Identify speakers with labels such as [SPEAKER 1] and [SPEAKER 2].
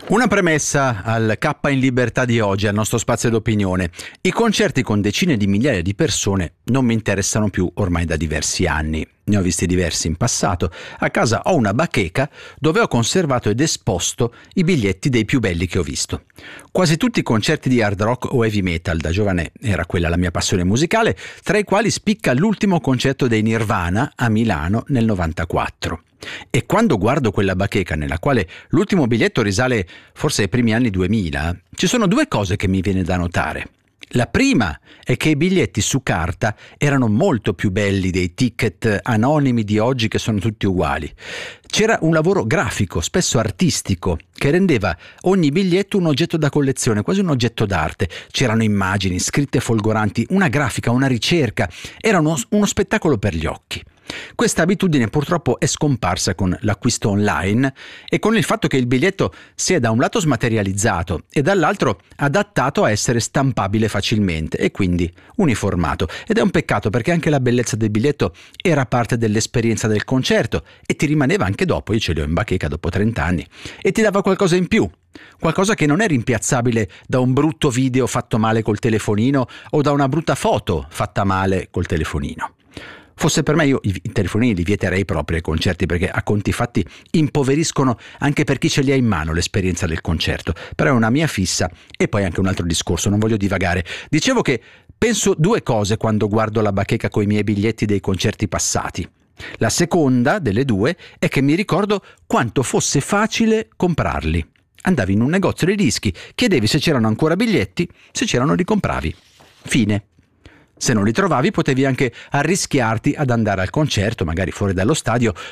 [SPEAKER 1] Una premessa al K in Libertà di oggi, al nostro spazio d'opinione. I concerti con decine di migliaia di persone non mi interessano più ormai da diversi anni. Ne ho visti diversi in passato. A casa ho una bacheca dove ho conservato ed esposto i biglietti dei più belli che ho visto. Quasi tutti i concerti di hard rock o heavy metal, da giovane era quella la mia passione musicale, tra i quali spicca l'ultimo concerto dei Nirvana a Milano nel 94. E quando guardo quella bacheca nella quale l'ultimo biglietto risale forse ai primi anni 2000, ci sono due cose che mi viene da notare. La prima è che i biglietti su carta erano molto più belli dei ticket anonimi di oggi che sono tutti uguali. C'era un lavoro grafico, spesso artistico, che rendeva ogni biglietto un oggetto da collezione, quasi un oggetto d'arte. C'erano immagini, scritte folgoranti, una grafica, una ricerca. Era uno spettacolo per gli occhi. Questa abitudine purtroppo è scomparsa con l'acquisto online e con il fatto che il biglietto sia da un lato smaterializzato e dall'altro adattato a essere stampabile facilmente e quindi uniformato. Ed è un peccato perché anche la bellezza del biglietto era parte dell'esperienza del concerto e ti rimaneva anche dopo. Io ce li ho in bacheca dopo 30 anni e ti dava qualcosa in più. Qualcosa che non è rimpiazzabile da un brutto video fatto male col telefonino o da una brutta foto fatta male col telefonino. Fosse per me, io i telefonini li vieterei proprio ai concerti, perché a conti fatti impoveriscono anche per chi ce li ha in mano l'esperienza del concerto. Però è una mia fissa. E poi anche un altro discorso, non voglio divagare. Dicevo che penso due cose quando guardo la bacheca coi miei biglietti dei concerti passati. La seconda delle due è che mi ricordo quanto fosse facile comprarli. Andavi in un negozio di dischi, chiedevi se c'erano ancora biglietti, se c'erano li compravi. Fine. Se non li trovavi potevi anche arrischiarti ad andare al concerto, magari fuori dallo stadio,